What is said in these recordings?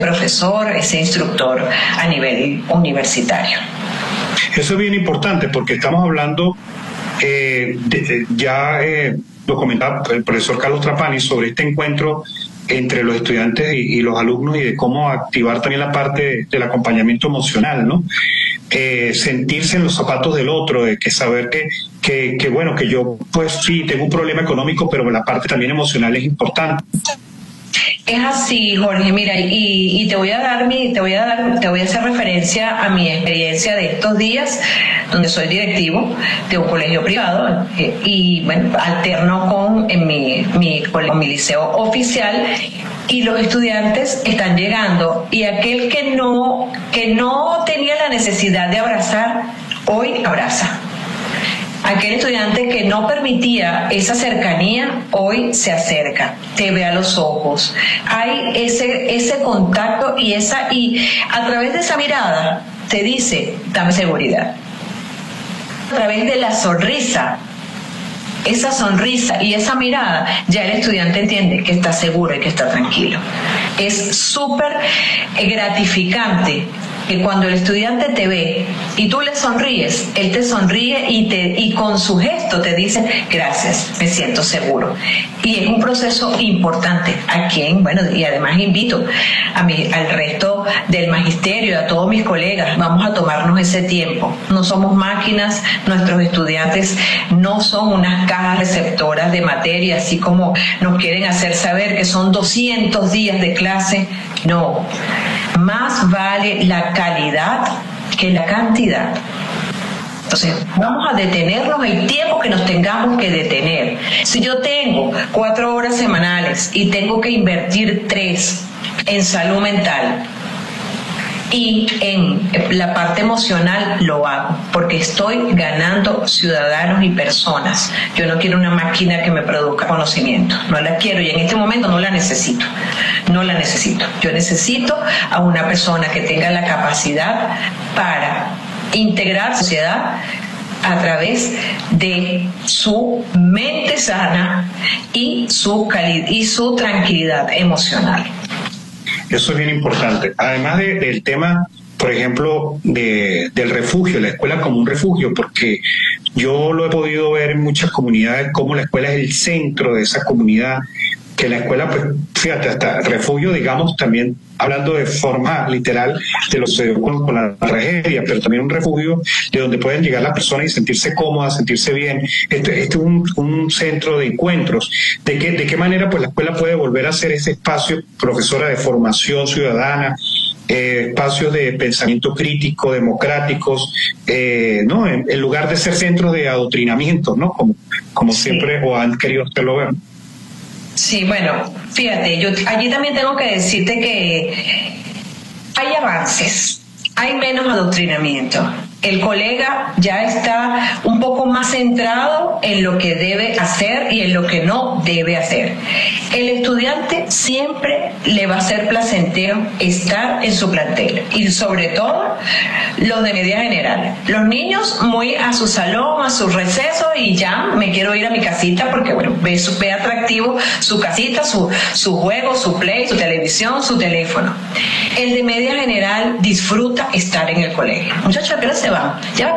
profesor, ese instructor a nivel universitario. Eso es bien importante porque estamos hablando, lo comentaba el profesor Carlos Trapani sobre este encuentro entre los estudiantes y los alumnos y de cómo activar también la parte del acompañamiento emocional, ¿no? Sentirse en los zapatos del otro, de que saber que bueno, que yo pues sí tengo un problema económico, pero la parte también emocional es importante. Es así, Jorge, mira, y te voy a hacer referencia a mi experiencia de estos días, donde soy directivo de un colegio privado y bueno, alterno en mi liceo oficial, y los estudiantes están llegando, y aquel que no tenía la necesidad de abrazar, hoy abraza. Aquel estudiante que no permitía esa cercanía, hoy se acerca, te ve a los ojos. Hay ese contacto y a través de esa mirada te dice, dame seguridad. A través de la sonrisa, esa sonrisa y esa mirada, ya el estudiante entiende que está seguro y que está tranquilo. Es súper gratificante que cuando el estudiante te ve y tú le sonríes, él te sonríe y con su gesto te dice gracias, me siento seguro. Y es un proceso importante y además invito al resto del magisterio, a todos mis colegas, vamos a tomarnos ese tiempo. No somos máquinas, nuestros estudiantes no son unas cajas receptoras de materia, así como nos quieren hacer saber que son 200 días de clase. No, más vale la calidad que la cantidad. Entonces, vamos a detenernos el tiempo que nos tengamos que detener. Si yo tengo 4 horas semanales y tengo que invertir 3 en salud mental y en la parte emocional, lo hago, porque estoy ganando ciudadanos y personas. Yo no quiero una máquina que me produzca conocimiento, no la quiero, y en este momento no la necesito. Yo necesito a una persona que tenga la capacidad para integrar la sociedad a través de su mente sana y su tranquilidad emocional. Eso es bien importante. Además del tema, por ejemplo, del refugio, la escuela como un refugio, porque yo lo he podido ver en muchas comunidades, como la escuela es el centro de esa comunidad, que la escuela, pues, fíjate, hasta refugio, digamos, también hablando de forma literal de lo que sucedió con la tragedia, pero también un refugio de donde pueden llegar las personas y sentirse cómodas, sentirse bien. Este es un centro de encuentros. ¿De qué manera pues la escuela puede volver a ser ese espacio, profesora, de formación ciudadana, espacios de pensamiento crítico, democráticos, ¿no? En lugar de ser centros de adoctrinamiento, ¿no? Como sí, siempre o han querido hacerlo ver. Sí, bueno, fíjate, yo allí también tengo que decirte que hay avances, hay menos adoctrinamiento. El colega ya está un poco más centrado en lo que debe hacer y en lo que no debe hacer. El estudiante siempre le va a ser placentero estar en su plantel, y sobre todo los de media general. Los niños muy a su salón, a su receso, y ya me quiero ir a mi casita porque bueno, ve atractivo su casita, su juego, su play, su televisión, su teléfono. El de media general disfruta estar en el colegio. Muchachos, ¿a qué hora se van? Ya va,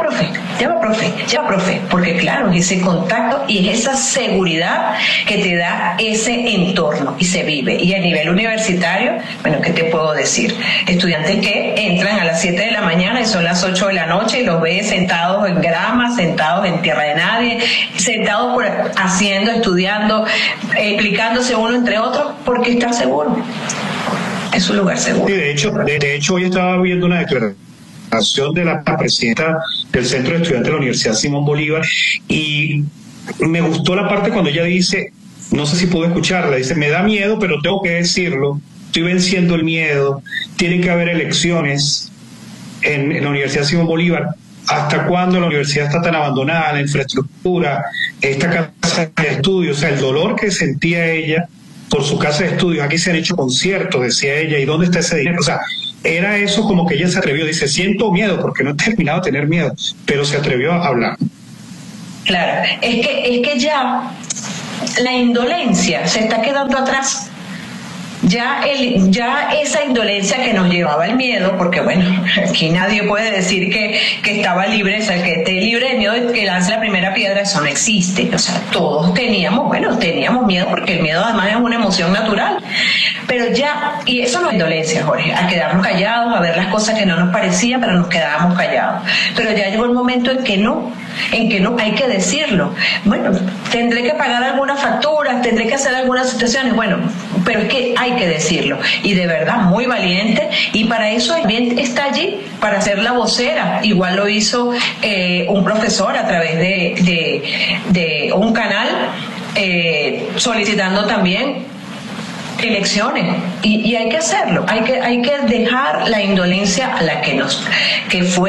profe, porque claro, es ese contacto y es esa seguridad que te da ese entorno y se vive. Y a nivel universitario, bueno, ¿qué te puedo decir? Estudiantes que entran a las 7 de la mañana y son las 8 de la noche y los ves sentados en grama, sentados en tierra de nadie, sentados haciendo, estudiando, explicándose uno entre otros, porque está seguro. Es un lugar seguro. Sí, de hecho hoy estaba viendo una declaración de la presidenta del Centro de Estudiantes de la Universidad Simón Bolívar, y me gustó la parte cuando ella dice, no sé si pude escucharla, dice, me da miedo, pero tengo que decirlo, estoy venciendo el miedo, tiene que haber elecciones en la Universidad Simón Bolívar. ¿Hasta cuándo la universidad está tan abandonada, la infraestructura, esta casa de estudios? O sea, el dolor que sentía ella por su casa de estudios, aquí se han hecho conciertos, decía ella, ¿y dónde está ese dinero? O sea, era eso como que ella se atrevió, dice, siento miedo, porque no he terminado de tener miedo, pero se atrevió a hablar. Claro, es que ya la indolencia se está quedando atrás. ya esa indolencia que nos llevaba el miedo, porque bueno, aquí nadie puede decir que estaba libre, o sea, que esté libre de miedo, que lance la primera piedra, eso no existe. O sea, todos teníamos miedo, porque el miedo además es una emoción natural. Pero ya, y eso no es indolencia, Jorge, a quedarnos callados, a ver las cosas que no nos parecían, pero nos quedábamos callados. Pero ya llegó el momento en que no hay que decirlo. Bueno, tendré que pagar algunas facturas, tendré que hacer algunas situaciones, bueno, pero es que hay que decirlo, y de verdad muy valiente, y para eso también está allí, para ser la vocera. Igual lo hizo un profesor a través de un canal, solicitando también elecciones, y hay que hacerlo, hay que dejar la indolencia a la que fue